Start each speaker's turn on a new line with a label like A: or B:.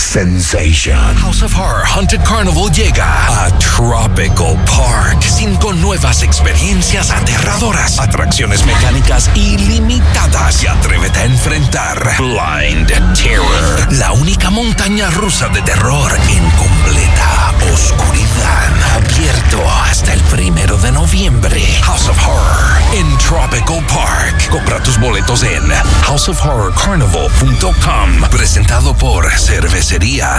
A: sensation.
B: House of Horror Haunted Carnival llega a Tropical Park. 5 nuevas experiencias aterradoras, atracciones mecánicas ilimitadas y atrévete a enfrentar Blind Terror, la única montaña rusa de terror en completa oscuridad. Abierto hasta el 1 de noviembre. House of Horror en Tropical Park. Compra tus boletos en houseofhorrorcarnival.com. Presentado por Cervecería